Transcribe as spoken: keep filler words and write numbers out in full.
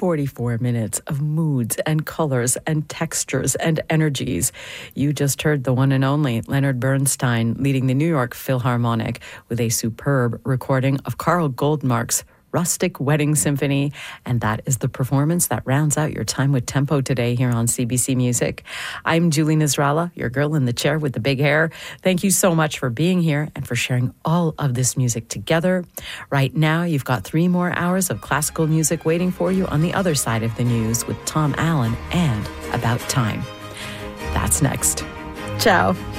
forty-four minutes of moods and colors and textures and energies. You just heard the one and only Leonard Bernstein leading the New York Philharmonic with a superb recording of Carl Goldmark's Rustic Wedding Symphony, and that is the performance that rounds out your time with Tempo today here on C B C Music. I'm Julie Nasrallah, your girl in the chair with the big hair. Thank you so much for being here and for sharing all of this music together. Right now, you've got three more hours of classical music waiting for you on the other side of the news with Tom Allen and About Time. That's next. Ciao.